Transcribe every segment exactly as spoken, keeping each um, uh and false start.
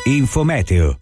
Infometeo.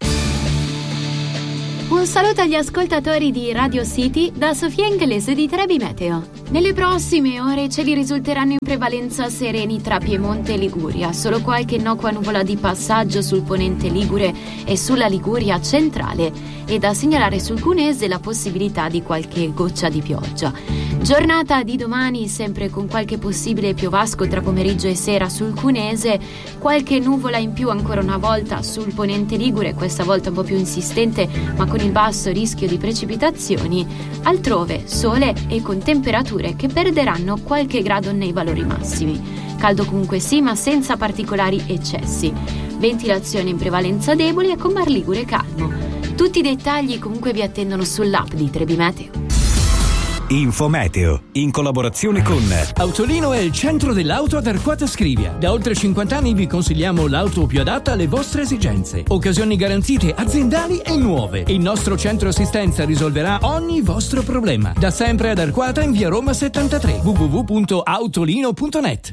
Un saluto agli ascoltatori di Radio City da Sofia Inglese di Trebi Meteo. Nelle prossime ore i cieli risulteranno in prevalenza sereni tra Piemonte e Liguria, solo qualche innocua nuvola di passaggio sul ponente Ligure e sulla Liguria centrale, e da segnalare sul Cunese la possibilità di qualche goccia di pioggia. Giornata di domani sempre con qualche possibile piovasco tra pomeriggio e sera sul Cunese, qualche nuvola in più ancora una volta sul ponente Ligure, questa volta un po' più insistente ma con il basso rischio di precipitazioni. Altrove sole e con temperature che perderanno qualche grado nei valori massimi. Caldo comunque sì, ma senza particolari eccessi. Ventilazione in prevalenza debole e con Mar Ligure calmo. Tutti i dettagli comunque vi attendono sull'app di Trebi Meteo. Infometeo, in collaborazione con Autolino è il centro dell'auto ad Arquata Scrivia. Da oltre cinquanta anni vi consigliamo l'auto più adatta alle vostre esigenze. Occasioni garantite aziendali e nuove. Il nostro centro assistenza risolverà ogni vostro problema. Da sempre ad Arquata in via Roma settantatré. w w w punto autolino punto net.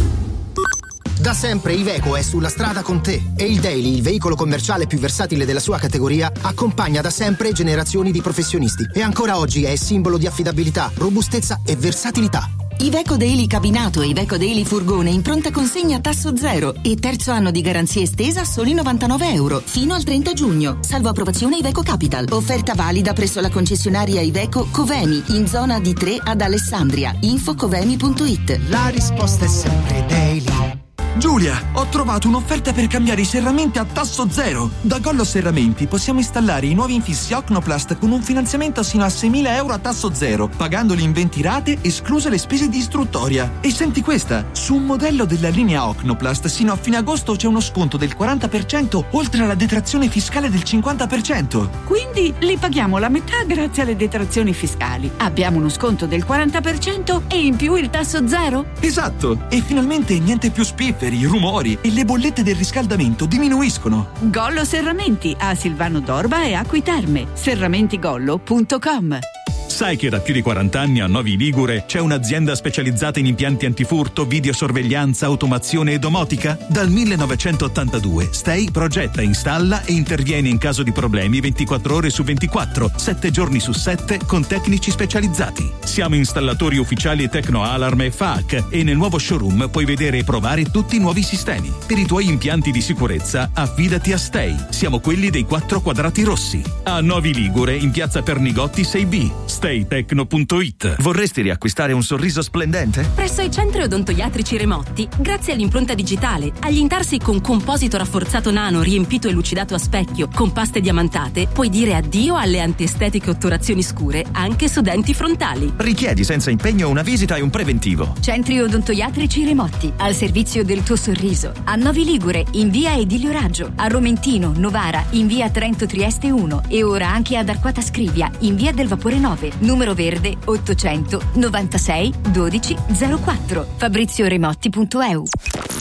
Da sempre Iveco è sulla strada con te e il Daily, il veicolo commerciale più versatile della sua categoria, accompagna da sempre generazioni di professionisti e ancora oggi è simbolo di affidabilità, robustezza e versatilità. Iveco Daily Cabinato e Iveco Daily Furgone in pronta consegna a tasso zero e terzo anno di garanzia estesa a soli novantanove euro fino al trenta giugno, salvo approvazione Iveco Capital. Offerta valida presso la concessionaria Iveco Covemi in zona D tre ad Alessandria. info covemi punto it. La risposta è sempre Daily. Giulia, ho trovato un'offerta per cambiare i serramenti a tasso zero. Da Gollo Serramenti possiamo installare i nuovi infissi Ocnoplast con un finanziamento sino a seimila euro a tasso zero, pagandoli in venti rate, escluse le spese di istruttoria. E senti questa, su un modello della linea Ocnoplast sino a fine agosto c'è uno sconto del quaranta per cento oltre alla detrazione fiscale del cinquanta per cento. Quindi li paghiamo la metà grazie alle detrazioni fiscali. Abbiamo uno sconto del quaranta per cento e in più il tasso zero? Esatto, e finalmente niente più spifferi, rumori e le bollette del riscaldamento diminuiscono. Gollo Serramenti a Silvano Dorba e Acqui Terme. serramentigollo punto com. Sai che da più di quaranta anni a Novi Ligure c'è un'azienda specializzata in impianti antifurto, videosorveglianza, automazione e domotica? Dal millenovecentottantadue Stay progetta, installa e interviene in caso di problemi ventiquattro ore su ventiquattro, sette giorni su sette con tecnici specializzati. Siamo installatori ufficiali e Tecno Alarm e F A C e nel nuovo showroom puoi vedere e provare tutti i nuovi sistemi. Per i tuoi impianti di sicurezza affidati a Stay. Siamo quelli dei quattro quadrati rossi. A Novi Ligure in piazza Pernigotti sei B. stay tecno punto it. Vorresti riacquistare un sorriso splendente? Presso i centri odontoiatrici Remotti, grazie all'impronta digitale, agli intarsi con composito rafforzato nano riempito e lucidato a specchio, con paste diamantate, puoi dire addio alle antiestetiche ottorazioni scure anche su denti frontali. Richiedi senza impegno una visita e un preventivo. Centri odontoiatrici Remotti, al servizio del tuo sorriso. A Novi Ligure, in via Edilio Raggio, a Romentino, Novara, in via Trento Trieste uno e ora anche ad Arquata Scrivia, in via del Vapore nove. Numero verde ottocento novantasei dodici zero quattro. fabrizio remotti punto e u.